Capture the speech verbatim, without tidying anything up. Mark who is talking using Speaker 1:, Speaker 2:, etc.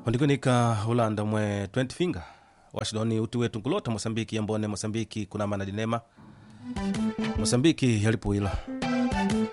Speaker 1: ondikunika ulanda mwe twenty finger washidoni uti wetu nkulota Mosambiki yambone Mosambiki kuna mana dinema Mosambiki yalipuila